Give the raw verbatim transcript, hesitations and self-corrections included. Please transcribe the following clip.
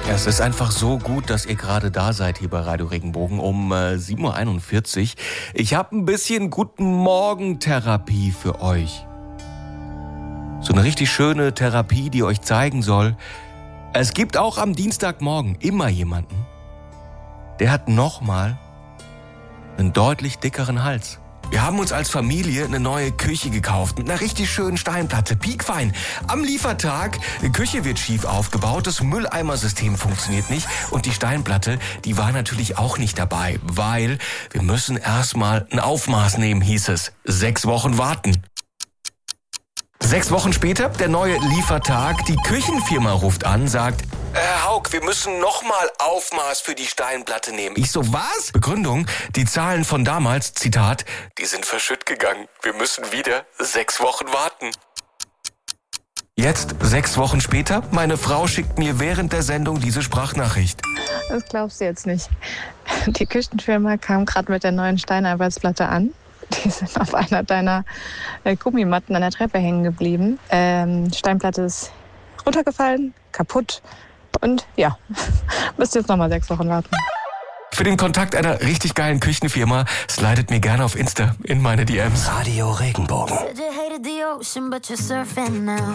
Ja, es ist einfach so gut, dass ihr gerade da seid hier bei Radio Regenbogen um äh, sieben Uhr einundvierzig. Ich habe ein bisschen Guten Morgen-Therapie für euch. So eine richtig schöne Therapie, die euch zeigen soll, es gibt auch am Dienstagmorgen immer jemanden, der hat nochmal einen deutlich dickeren Hals. Wir haben uns als Familie eine neue Küche gekauft mit einer richtig schönen Steinplatte, piekfein. Am Liefertag, die Küche wird schief aufgebaut, das Mülleimersystem funktioniert nicht und die Steinplatte, die war natürlich auch nicht dabei, weil wir müssen erstmal ein Aufmaß nehmen, hieß es. Sechs Wochen warten. Sechs Wochen später, der neue Liefertag, die Küchenfirma ruft an, sagt, Herr Haug, wir müssen nochmal Aufmaß für die Steinplatte nehmen. Ich so, was? Begründung, die Zahlen von damals, Zitat, die sind verschütt gegangen. Wir müssen wieder sechs Wochen warten. Jetzt, sechs Wochen später, meine Frau schickt mir während der Sendung diese Sprachnachricht. Das glaubst du jetzt nicht. Die Küchenfirma kam gerade mit der neuen Steinarbeitsplatte an. Die sind auf einer deiner äh, Gummimatten an der Treppe hängen geblieben. Ähm, Steinplatte ist runtergefallen, kaputt. Und ja, müsst jetzt nochmal sechs Wochen warten. Für den Kontakt einer richtig geilen Küchenfirma slidet mir gerne auf Insta in meine D Ms. Radio Regenbogen.